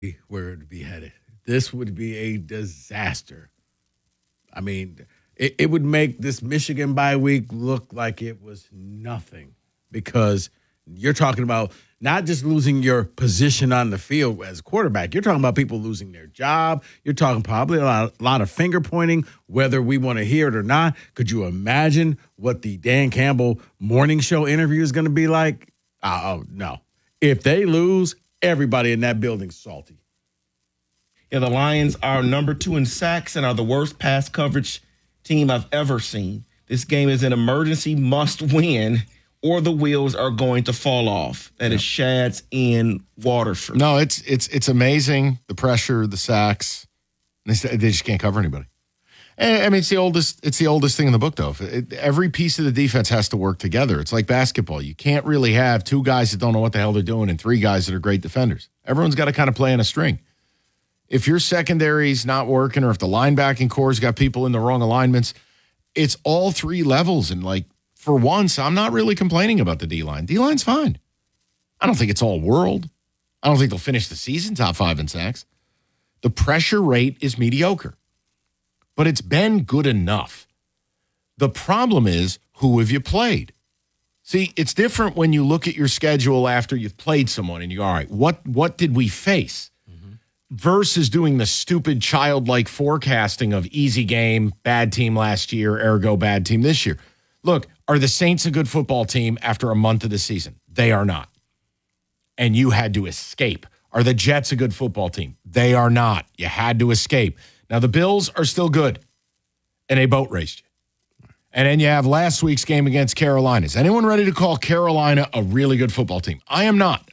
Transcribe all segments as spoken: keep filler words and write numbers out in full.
where it would be headed. This would be a disaster. I mean, it, it would make this Michigan bye week look like it was nothing because you're talking about not just losing your position on the field as a quarterback. You're talking about people losing their job. You're talking probably a lot, a lot of finger pointing, whether we want to hear it or not. Could you imagine what the Dan Campbell morning show interview is going to be like? Oh, no. If they lose, everybody in that building's salty. Yeah, the Lions are number two in sacks and are the worst pass coverage team I've ever seen. This game is an emergency must-win, or the wheels are going to fall off. That yep. is Shad's in Waterford. No, it's it's it's amazing, the pressure, the sacks. They, they just can't cover anybody. And, I mean, it's the oldest It's the oldest thing in the book, though. It, every piece of the defense has to work together. It's like basketball. You can't really have two guys that don't know what the hell they're doing and three guys that are great defenders. Everyone's got to kind of play on a string. If your secondary's not working or if the linebacking core's got people in the wrong alignments, it's all three levels. And, like, for once, I'm not really complaining about the D-line. D-line's fine. I don't think it's all world. I don't think they'll finish the season top five in sacks. The pressure rate is mediocre, but it's been good enough. The problem is, who have you played? See, it's different when you look at your schedule after you've played someone and you go, all right, what, what did we face? Versus doing the stupid childlike forecasting of easy game, bad team last year, ergo bad team this year. Look, are the Saints a good football team after a month of the season? They are not. And you had to escape. Are the Jets a good football team? They are not. You had to escape. Now, the Bills are still good, and they boat raced you. And then you have last week's game against Carolina. Is anyone ready to call Carolina a really good football team? I am not.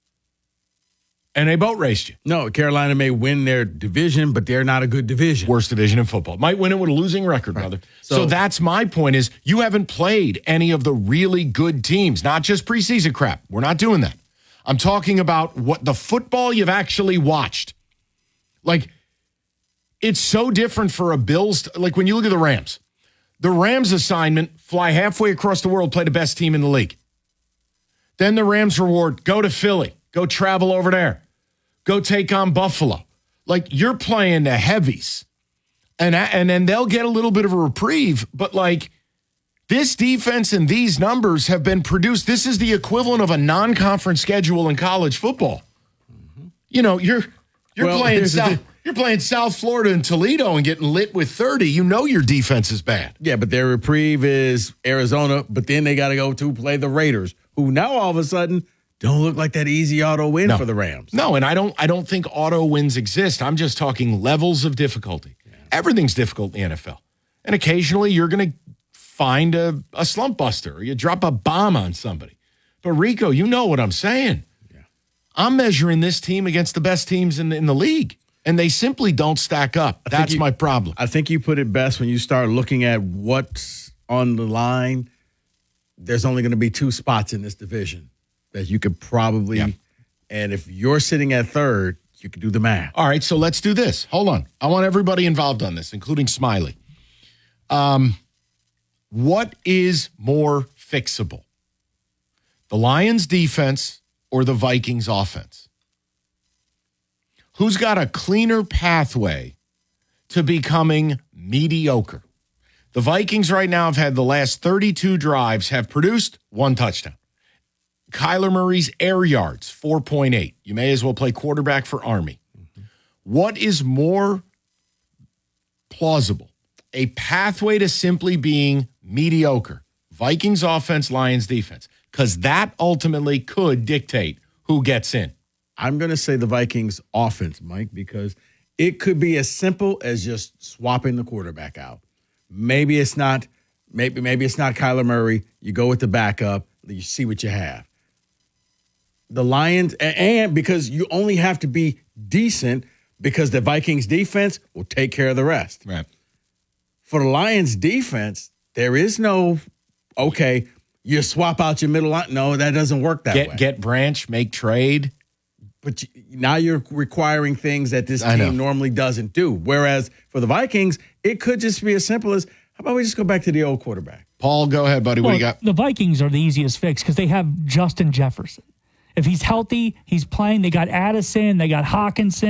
And they boat raced you. No, Carolina may win their division, but they're not a good division. Worst division in football. Might win it with a losing record, brother. Right. So, so that's my point is you haven't played any of the really good teams, not just preseason crap. We're not doing that. I'm talking about what the football you've actually watched. Like, it's so different for a Bills. Like, when you look at the Rams, the Rams assignment, fly halfway across the world, play the best team in the league. Then the Rams reward, go to Philly. Go travel over there. Go take on Buffalo. Like, you're playing the heavies. And, and then they'll get a little bit of a reprieve. But, like, this defense and these numbers have been produced. This is the equivalent of a non-conference schedule in college football. Mm-hmm. You know, you're you're well, playing South, you're playing South Florida and Toledo and getting lit with thirty. You know your defense is bad. Yeah, but their reprieve is Arizona. But then they got to go to play the Raiders, who now all of a sudden – don't look like that easy auto win no. for the Rams. No, and I don't I don't think auto wins exist. I'm just talking levels of difficulty. Yeah. Everything's difficult in the N F L. And occasionally you're going to find a, a slump buster or you drop a bomb on somebody. But, Rico, you know what I'm saying. Yeah. I'm measuring this team against the best teams in the, in the league, and they simply don't stack up. I That's you, my problem. I think you put it best when you start looking at what's on the line. There's only going to be two spots in this division that you could probably, yeah. and if you're sitting at third, you could do the math. All right, so let's do this. Hold on. I want everybody involved on this, including Smiley. Um, what is more fixable? The Lions defense or the Vikings offense? Who's got a cleaner pathway to becoming mediocre? The Vikings right now have had the last thirty-two drives, have produced one touchdown. Kyler Murray's air yards, four point eight. You may as well play quarterback for Army. Mm-hmm. What is more plausible? A pathway to simply being mediocre. Vikings offense, Lions defense. Because that ultimately could dictate who gets in. I'm going to say the Vikings offense, Mike, because it could be as simple as just swapping the quarterback out. Maybe it's not, maybe, maybe it's not Kyler Murray. You go with the backup. You see what you have. The Lions, and because you only have to be decent because the Vikings defense will take care of the rest. Right. For the Lions defense, there is no, okay, you swap out your middle line. No, that doesn't work that get, way. Get branch, make trade. But you, now you're requiring things that this team normally doesn't do. Whereas for the Vikings, it could just be as simple as, how about we just go back to the old quarterback? Paul, go ahead, buddy. What well, do you got? The Vikings are the easiest fix because they have Justin Jefferson. If he's healthy, he's playing. They got Addison. They got Hawkinson.